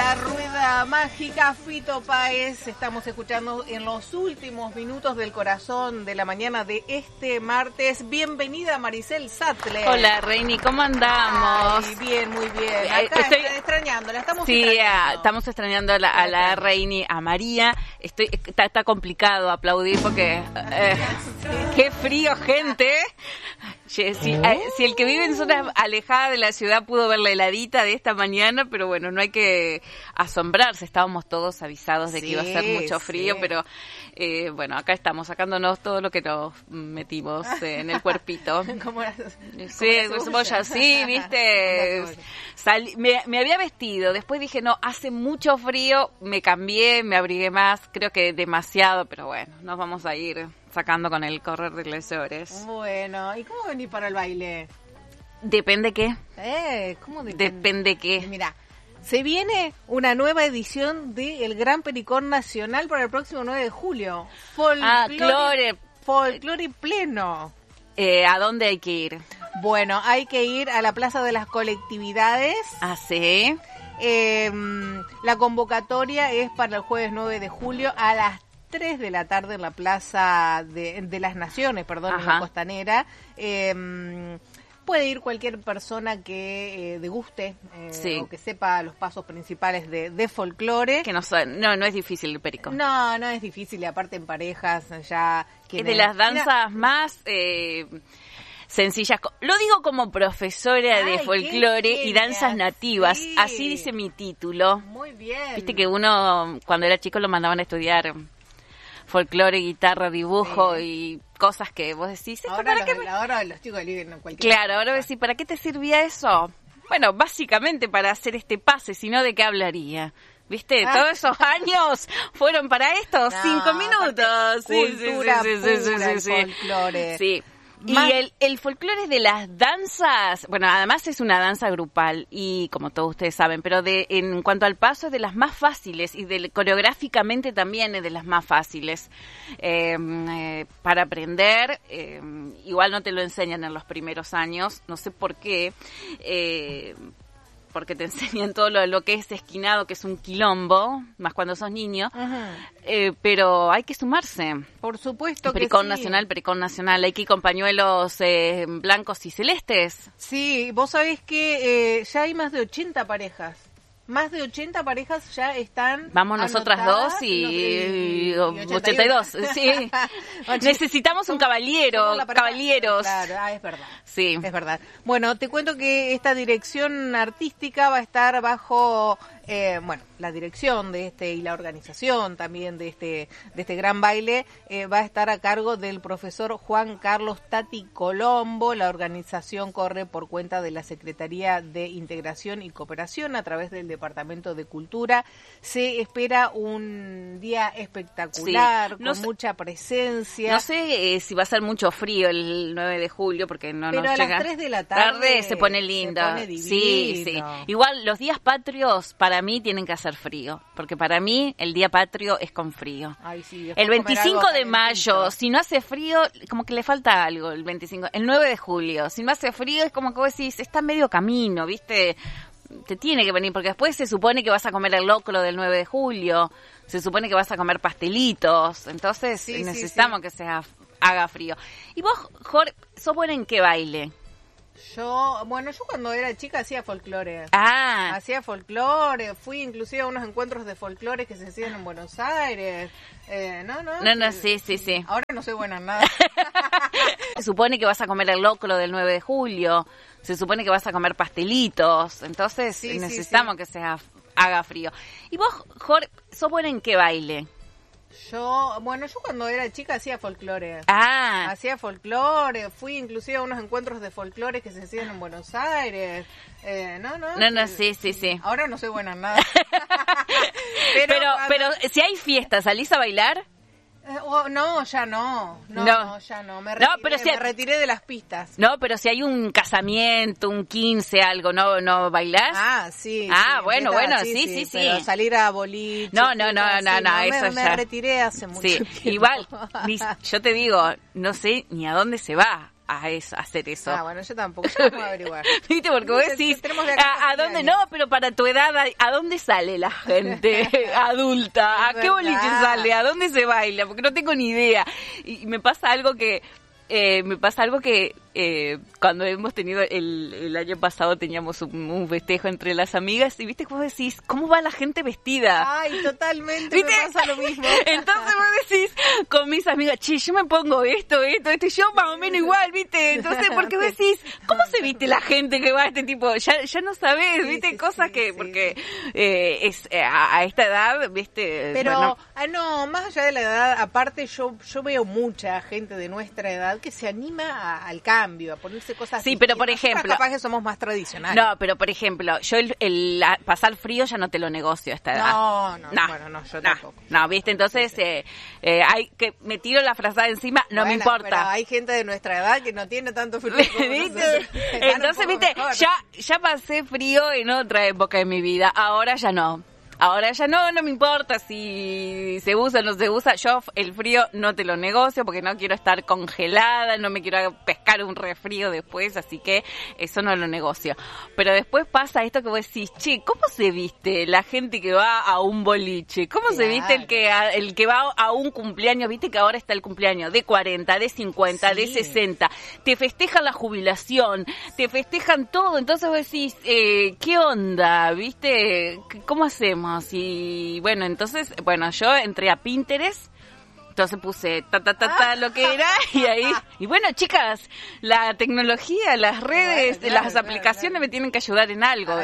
la rueda mágica, Fito Páez. Estamos escuchando en los últimos minutos del corazón de la mañana de este martes. Bienvenida, Maricel Sattler. Hola, Reini, ¿cómo andamos? Ay, bien, muy bien. Acá estoy extrañándola, estamos extrañando. Estamos extrañando a la Reini, a María. Está complicado aplaudir porque... ¡Qué frío, gente! Si el que vive en zonas alejadas de la ciudad pudo ver la heladita de esta mañana, pero bueno, no hay que asombrarse, estábamos todos avisados de que iba a ser mucho frío, pero bueno, acá estamos sacándonos todo lo que nos metimos en el cuerpito. Cebolla, sí, viste. Me había vestido, después dije, no, hace mucho frío, me cambié, me abrigué más, creo que demasiado, pero bueno, nos vamos a ir sacando con el correr de las horas. Bueno, ¿y cómo venís para el baile? ¿Depende qué? ¿Cómo depende qué? Mira, se viene una nueva edición de El Gran Pericón Nacional para el próximo 9 de julio. Folclore pleno. ¿A dónde hay que ir? Bueno, hay que ir a la Plaza de las Colectividades. Ah, sí. La convocatoria es para el jueves 9 de julio a las 3 de la tarde en la Plaza de las Naciones, en la Costanera. Puede ir cualquier persona que deguste o que sepa los pasos principales de folclore. Que no es difícil el pericón. No es difícil, y aparte en parejas ya... Es de las danzas más... sencillas. Lo digo como profesora de folclore y danzas nativas. Sí. Así dice mi título. Muy bien. Viste que uno, cuando era chico, lo mandaban a estudiar folclore, guitarra, dibujo y cosas que vos decís... Ahora los chicos eligen cualquier Claro, ahora vos decís, ¿para qué te servía eso? Bueno, básicamente para hacer este pase, si no, ¿de qué hablaría? ¿Viste? Todos esos años fueron para esto, 5 minutos. Cultura pura, el folclore. Sí. Y el folclore de las danzas, bueno, además es una danza grupal y como todos ustedes saben, pero en cuanto al paso es de las más fáciles y coreográficamente también es de las más fáciles para aprender. Igual no te lo enseñan en los primeros años, no sé por qué. Porque te enseñan todo lo que es esquinado, que es un quilombo, más cuando sos niño, pero hay que sumarse. Por supuesto que Pericón nacional, hay que ir con pañuelos blancos y celestes. Sí, vos sabés que ya hay más de 80 parejas. Más de 80 parejas ya están. Vamos nosotras dos y 82. Sí. Necesitamos un caballeros. Claro, es verdad. Sí. Es verdad. Bueno, te cuento que esta dirección artística va a estar bajo, la dirección de y la organización también de este gran baile va a estar a cargo del profesor Juan Carlos Tati Colombo. La organización corre por cuenta de la Secretaría de Integración y Cooperación a través del Departamento de Cultura. Se espera un día espectacular, con mucha presencia. No sé si va a ser mucho frío el 9 de julio, porque no Pero nos a llega. las 3 de la tarde se pone lindo. Se pone divino. Sí. Igual los días patrios para mí tienen que hacer frío, porque para mí el día patrio es con frío. Ay, sí, el 25 de mayo, si no hace frío, como que le falta algo el 25. El 9 de julio, si no hace frío es como que vos decís, está medio camino, ¿viste? Te tiene que venir, porque después se supone que vas a comer el locro del 9 de julio, se supone que vas a comer pastelitos, entonces necesitamos que haga frío. ¿Y vos, Jorge, sos buena en qué baile? Yo cuando era chica hacía folclore. Hacía folclore, fui inclusive a unos encuentros de folclore que se hacían en Buenos Aires. Sí. Ahora no soy buena en nada. Se supone que vas a comer el locro del 9 de julio, se supone que vas a comer pastelitos, entonces necesitamos que haga frío. ¿Y vos, Jorge, sos buena en qué baile? Yo cuando era chica hacía folclore. Hacía folclore, fui inclusive a unos encuentros de folclore que se hacían en Buenos Aires. Sí. Ahora no soy buena en nada. pero si hay fiestas, ¿salís a bailar? Ya no. Me retiré de las pistas. No, pero si hay un casamiento, un 15, algo, ¿no bailás? Sí. Bueno, sí. Pero salir a boliche. No, eso me retiré hace mucho tiempo. Igual, yo te digo, no sé ni a dónde se va. hacer eso. Bueno, yo tampoco, ya vamos a averiguar. ¿Viste? Porque vos decís, ¿a dónde? No, pero para tu edad, ¿a dónde sale la gente adulta? ¿A qué boliche sale? ¿A dónde se baila? Porque no tengo ni idea. Y me pasa algo que cuando hemos tenido el año pasado teníamos un festejo entre las amigas y viste que vos decís, ¿cómo va la gente vestida? Ay, totalmente, ¿viste? me pasa lo mismo. Entonces vos decís con mis amigas, che, yo me pongo esto, y yo más o menos igual, ¿viste? Entonces, porque vos decís, ¿cómo se viste la gente que va a este tipo? Ya no sabés, ¿viste? Cosas que, porque es a esta edad, ¿viste? Pero, no, más allá de la edad, aparte yo veo mucha gente de nuestra edad que se anima al cambio, a ponerse cosas. Sí, pero por ejemplo, capaz que somos más tradicionales. No, pero por ejemplo, yo el pasar frío ya no te lo negocio a esta edad. No, yo tampoco. No, ¿viste? Entonces hay que me tiro la frazada encima, no me importa. Pero hay gente de nuestra edad que no tiene tanto frío. ¿Viste? Entonces, ¿viste? Ya pasé frío en otra época de mi vida, ahora ya no. Ahora ya no me importa si se usa o no se usa. Yo el frío no te lo negocio porque no quiero estar congelada, no me quiero pescar un resfrío después, así que eso no lo negocio. Pero después pasa esto que vos decís, che, ¿cómo se viste la gente que va a un boliche? ¿Cómo se viste el que va a un cumpleaños? Viste que ahora está el cumpleaños de 40, de 50, de 60. Te festejan la jubilación, te festejan todo. Entonces vos decís, ¿qué onda? ¿Viste? ¿Cómo hacemos? Y bueno, entonces, yo entré a Pinterest, entonces puse lo que era y ahí, y bueno, chicas, la tecnología, las redes, las aplicaciones me tienen que ayudar en algo.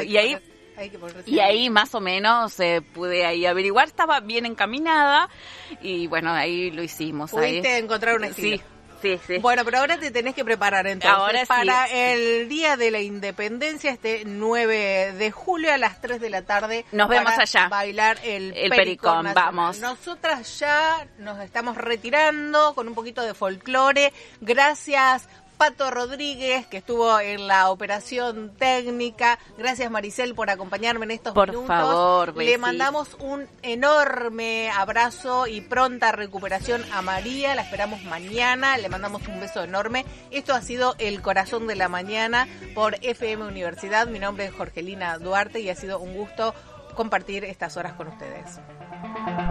Y ahí más o menos pude ahí averiguar, estaba bien encaminada y bueno, ahí lo hicimos. ¿Pudiste encontrar un estilo? Sí. Bueno, pero ahora te tenés que preparar entonces ahora para el Día de la Independencia, este 9 de julio a las 3 de la tarde. Nos vemos allá. Bailar el Pericón, Nacional. vamos. Nosotras ya nos estamos retirando con un poquito de folclore. Gracias, Pato Rodríguez, que estuvo en la operación técnica. Gracias, Maricel, por acompañarme en estos minutos. Por favor, Le mandamos un enorme abrazo y pronta recuperación a María. La esperamos mañana. Le mandamos un beso enorme. Esto ha sido El Corazón de la Mañana por FM Universidad. Mi nombre es Jorgelina Duarte y ha sido un gusto compartir estas horas con ustedes.